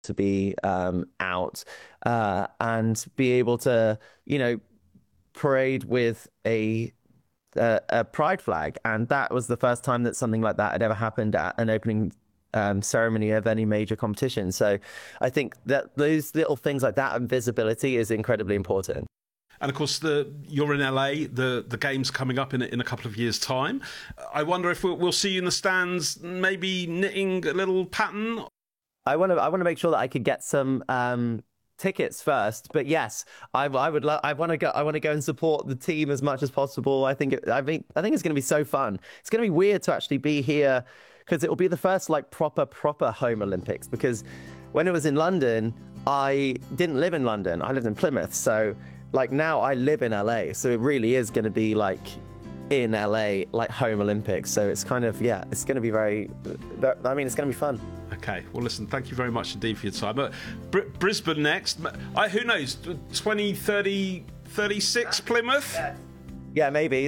to be out and be able to, parade with a pride flag, and that was the first time that something like that had ever happened at an opening ceremony of any major competition. So I think that those little things like that and visibility is incredibly important. And of course, you're in LA. The game's coming up in a couple of years' time. I wonder if we'll see you in the stands, maybe knitting a little pattern. I want to make sure that I could get some tickets first. But yes, I want to go. I want to go and support the team as much as possible. I think it's going to be so fun. It's going to be weird to actually be here because it will be the first proper home Olympics. Because when it was in London, I didn't live in London. I lived in Plymouth. So now I live in LA. So it really is going to be in LA, home Olympics. So it's kind of, it's going to be it's going to be fun. Okay, well, listen, thank you very much indeed for your time. Brisbane next. Who knows, 2030, 36 Plymouth? Yeah, maybe.